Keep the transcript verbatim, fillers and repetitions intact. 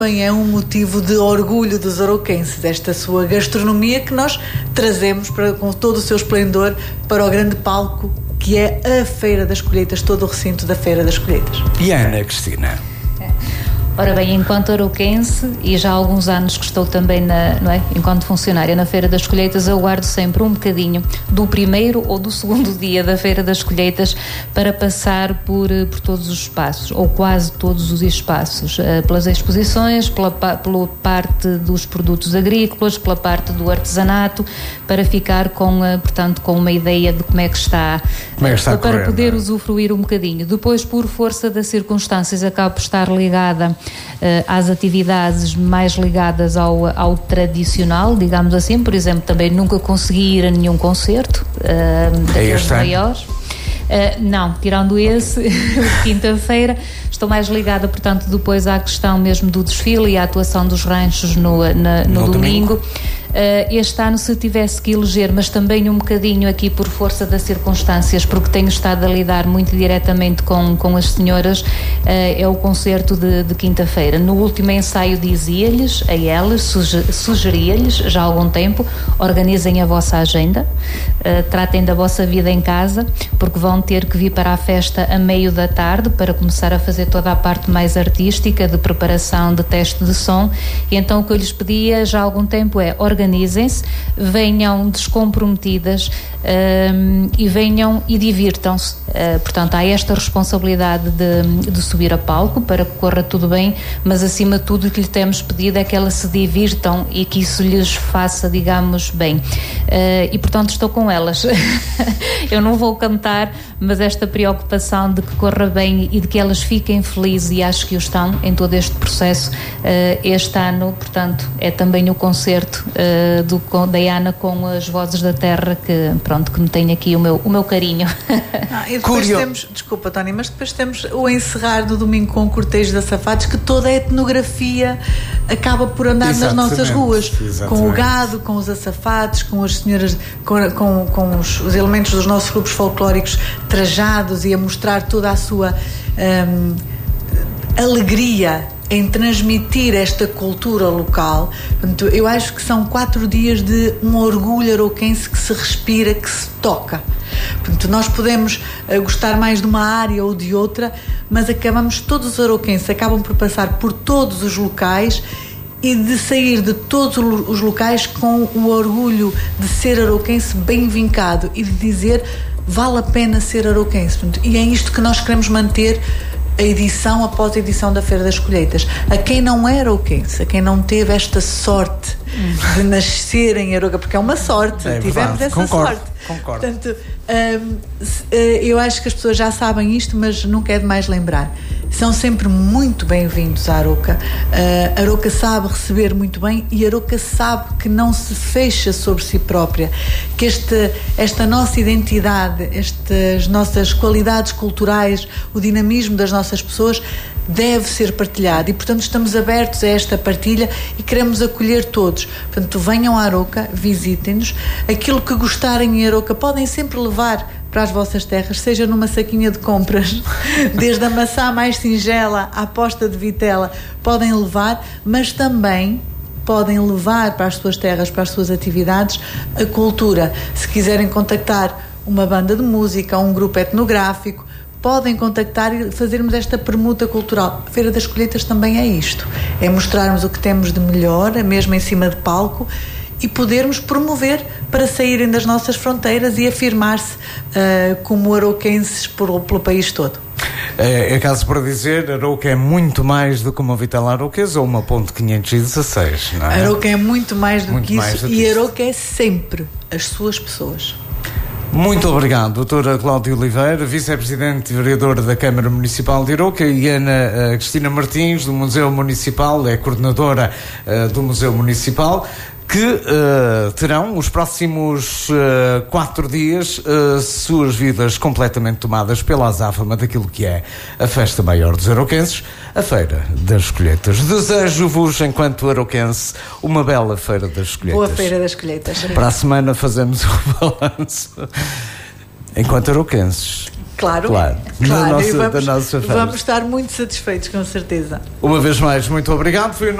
Também é um motivo de orgulho dos arauquenses, esta sua gastronomia que nós trazemos para, com todo o seu esplendor para o grande palco que é a Feira das Colheitas, todo o recinto da Feira das Colheitas. E a Ana Cristina? Ora bem, enquanto arauquense, e já há alguns anos que estou também, na, não é? enquanto funcionária na Feira das Colheitas, eu guardo sempre um bocadinho do primeiro ou do segundo dia da Feira das Colheitas para passar por, por todos os espaços, ou quase todos os espaços, pelas exposições, pela, pela parte dos produtos agrícolas, pela parte do artesanato, para ficar com, portanto, com uma ideia de como é que está, como é que está para correndo, poder é? usufruir um bocadinho. Depois, por força das circunstâncias, acabo por estar ligada às atividades mais ligadas ao, ao tradicional, digamos assim. Por exemplo, também nunca consegui ir a nenhum concerto uh, daqueles maiores. Uh, não, tirando esse, quinta-feira, estou mais ligada, portanto, depois à questão mesmo do desfile e à atuação dos ranchos no, na, no, no domingo. domingo. Uh, este ano, se tivesse que eleger, mas também um bocadinho aqui por força das circunstâncias, porque tenho estado a lidar muito diretamente com, com as senhoras, uh, é o concerto de, de quinta-feira. No último ensaio dizia-lhes, a elas, suge, sugeria-lhes já há algum tempo, organizem a vossa agenda, uh, tratem da vossa vida em casa, porque vão ter que vir para a festa a meio da tarde para começar a fazer toda a parte mais artística de preparação, de teste de som. E então o que eu lhes pedia já há algum tempo é organizem-se, venham descomprometidas um, e venham e divirtam-se. Uh, portanto, há esta responsabilidade de, de subir a palco para que corra tudo bem, mas acima de tudo o que lhe temos pedido é que elas se divirtam e que isso lhes faça, digamos, bem. Uh, e portanto estou com elas. Eu não vou cantar, mas esta preocupação de que corra bem e de que elas fiquem felizes, e acho que o estão em todo este processo. Uh, este ano, portanto, é também o concerto uh, do, com, da Ana com as Vozes da Terra, que pronto, que me tem aqui o meu, o meu carinho. Ah, e depois Curio. temos, desculpa Tony, mas depois temos o encerrar do domingo com o cortejo de açafates, que toda a etnografia acaba por andar Exatamente. nas nossas ruas. Exatamente. Com o gado, com os açafates, com as senhoras, com, com, com os, os elementos dos nossos grupos folclóricos trajados e a mostrar toda a sua um, alegria em transmitir esta cultura local. Portanto, eu acho que são quatro dias de um orgulho arauquense que se respira, que se toca. Portanto, nós podemos uh, gostar mais de uma área ou de outra, mas acabamos, todos os arauquenses acabam por passar por todos os locais e de sair de todos os locais com o orgulho de ser arauquense bem vincado e de dizer vale a pena ser arauquense. Portanto, e é isto que nós queremos manter a edição após a edição da Feira das Colheitas. A quem não é arauquense, a quem não teve esta sorte de nascer em Arouca, porque é uma sorte, é tivemos verdade. essa concordo, sorte. Concordo. Portanto, um, eu acho que as pessoas já sabem isto, mas nunca é demais lembrar. São sempre muito bem-vindos à Arouca. Uh, a Arouca sabe receber muito bem e a Arouca sabe que não se fecha sobre si própria, que este, esta nossa identidade, estas nossas qualidades culturais, o dinamismo das nossas pessoas deve ser partilhado e, portanto, estamos abertos a esta partilha e queremos acolher todos. Portanto, venham à Arouca, visitem-nos. Aquilo que gostarem em Arouca podem sempre levar para as vossas terras, seja numa saquinha de compras, desde a maçã mais singela à posta de vitela, podem levar, mas também podem levar para as suas terras, para as suas atividades, a cultura. Se quiserem contactar uma banda de música, um grupo etnográfico, podem contactar e fazermos esta permuta cultural. A Feira das Colheitas também é isto, é mostrarmos o que temos de melhor, mesmo em cima de palco, e podermos promover para saírem das nossas fronteiras e afirmar-se uh, como arauquenses por, pelo país todo. É, é caso para dizer, Arouca é muito mais do que uma vitela arauquesa ou uma ponte quinhentos e dezasseis, não é? Arouca é muito mais do muito que mais isso do que e isso. Arouca é sempre as suas pessoas. Muito obrigado, doutora Cláudia Oliveira, vice-presidente e vereadora da Câmara Municipal de Arouca, e Ana uh, Cristina Martins, do Museu Municipal, é coordenadora uh, do Museu Municipal, que uh, terão os próximos uh, quatro dias uh, suas vidas completamente tomadas pela azáfama daquilo que é a festa maior dos arauquenses, a Feira das Colheitas. Desejo-vos, enquanto arauquense, uma bela Feira das Colheitas. Boa Feira das Colheitas. Para a semana fazemos o balanço enquanto arauquenses. Claro, claro, claro. Nossa, vamos, da nossa vamos estar muito satisfeitos, com certeza. Uma vez mais, muito obrigado. Foi